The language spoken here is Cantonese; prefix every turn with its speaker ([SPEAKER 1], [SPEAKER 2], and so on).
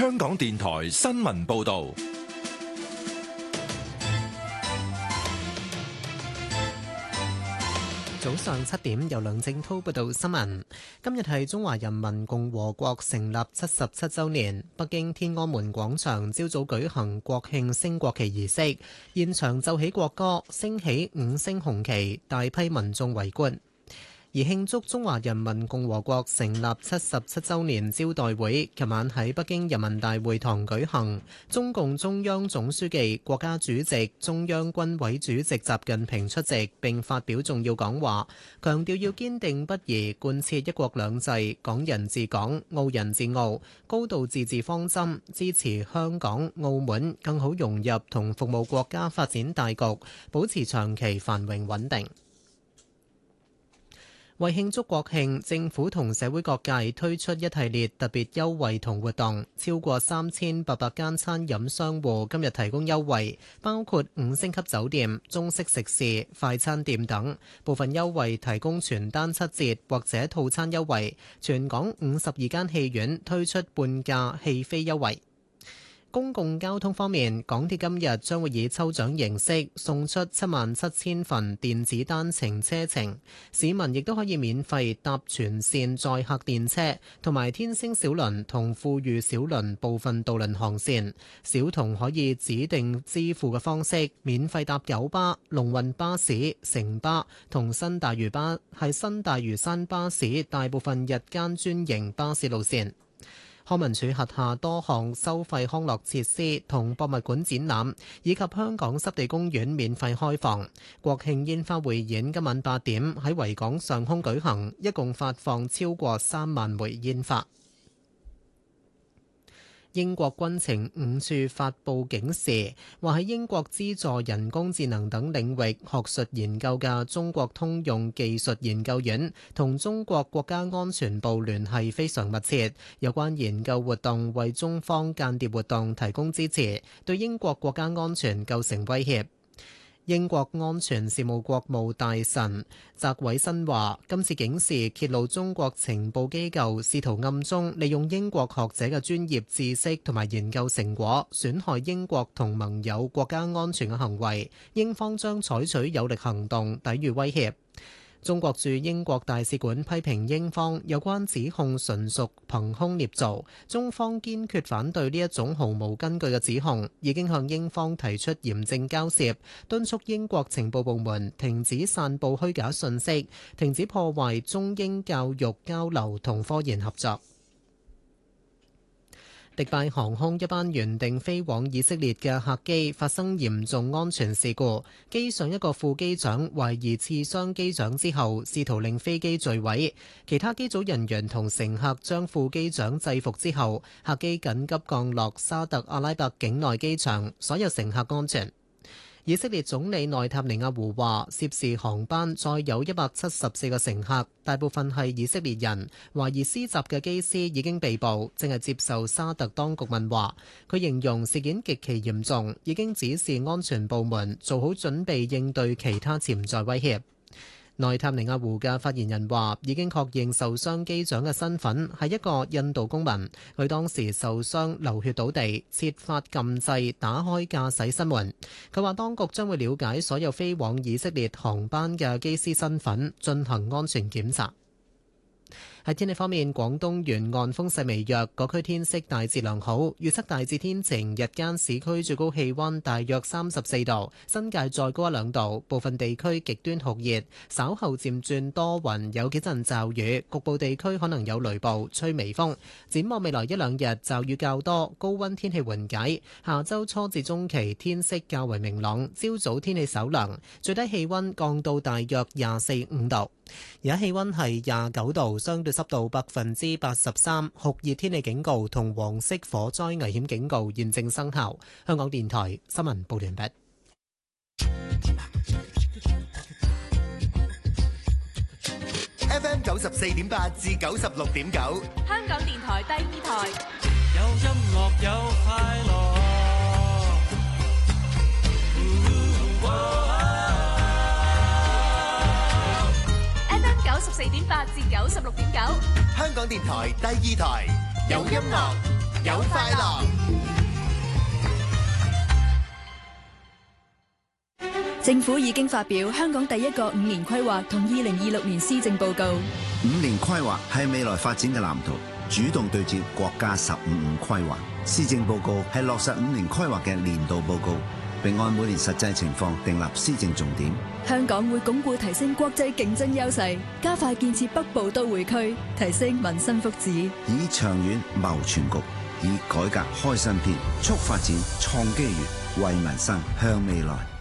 [SPEAKER 1] 香港電台新聞報道。
[SPEAKER 2] 早上7點，由梁正滔報道新聞。今日係中華人民共和國成立77週年，北京天安門廣場朝早舉行國慶升國旗儀式，現場奏起國歌，升起5星紅旗，大批民眾圍觀。而慶祝中華人民共和國成立77週年招待會，琴晚喺北京人民大會堂舉行。中共中央總書記、國家主席、中央軍委主席習近平出席並發表重要講話，強調要堅定不移貫徹一國兩制、港人治港、澳人治澳、高度自治方針，支持香港、澳門更好融入同服務國家發展大局，保持長期繁榮穩定。為慶祝國慶，政府同社會各界推出一系列特別優惠同活動，超過3800間餐飲商戶今日提供優惠，包括5星級酒店、中式食肆、快餐店等。部分優惠提供全單7折或者套餐優惠。全港52間戲院推出半價戲飛優惠。公共交通方面，港鐵今日將會以抽獎形式送出77000份電子單程車程，市民亦都可以免費搭全線載客電車同埋天星小輪同富裕小輪部分渡輪航線。小童可以指定支付嘅方式免費搭九巴、龍運巴士、城巴同新大嶼山巴士大部分日間專營巴士路線。康文署轄下多項收費康樂設施同博物館展覽，以及香港濕地公園免費開放。國慶煙花匯演今晚8點喺維港上空舉行，一共發放超過3萬枚煙花。英國軍情5處發布警示，話喺英國資助人工智能等領域學術研究嘅中國通用技術研究院同中國國家安全部聯繫非常密切，有關研究活動為中方間諜活動提供支持，對英國國家安全構成威脅。英國安全事務國務大臣澤偉新話：今次警示揭露中國情報機構試圖暗中利用英國學者嘅專業知識同埋研究成果，損害英國同盟友國家安全嘅行為，英方將採取有力行動抵禦威脅。中國駐英國大使館批評英方有關指控純屬憑空捏造，中方堅決反對呢一種毫無根據嘅指控，已經向英方提出嚴正交涉，敦促英國情報部門停止散佈虛假信息，停止破壞中英教育交流同科研合作。迪拜航空一班原定飛往以色列嘅客機發生嚴重安全事故，機上一個副機長懷疑刺傷機長之後，試圖令飛機墜毀。其他機組人員同乘客將副機長制服之後，客機緊急降落沙特阿拉伯境內機場，所有乘客安全。以色列總理內塔尼亞胡話，涉事航班載有174個乘客，大部分係以色列人，懷疑施襲嘅機師已經被捕，正係接受沙特當局問話。佢形容事件極其嚴重，已經指示安全部門做好準備應對其他潛在威脅。內塔尼亞胡嘅發言人話，已經確認受傷機長嘅身份係一個印度公民，佢當時受傷流血倒地，設法禁制打開駕駛室門。佢話當局將會了解所有飛往以色列航班嘅機師身份，進行安全檢查。喺天氣方面，廣東沿岸風勢微弱，各區天色大致良好，預測大致天晴，日間市區最高氣溫大約34度，新界再高1-2度，部分地區極端酷熱，稍後漸轉多雲，有幾陣驟雨，局部地區可能有雷暴，吹微風。展望未來1-2日驟雨較多，高溫天氣緩解，下週初至中期天色較為明朗，朝早天氣稍涼，最低氣溫降到大約24-25度。而家氣溫係29度，相對濕度83%，酷熱天氣警告同黃色火災危險警告現正生效。香港電台新聞報完畢。
[SPEAKER 3] FM 94.8至96.9，
[SPEAKER 4] 香港電台第2台，
[SPEAKER 5] 有音樂有快樂。
[SPEAKER 4] FM 94.8至96.9，
[SPEAKER 3] 香港電台第2台，有音樂有快樂。
[SPEAKER 6] 政府已經發表香港第一個5年規劃同2026年施政報告。
[SPEAKER 7] 5年規劃係未來發展嘅藍圖，主動對接國家15規劃。施政報告係落實5年規劃嘅年度報告，並按每年實際情況訂立施政重點。
[SPEAKER 6] 香港會鞏固提升國際競爭優勢，加快建設北部都會區，提升民生福祉，
[SPEAKER 7] 以長遠謀全局，以改革開新篇，促發展創機遇，為民生向未來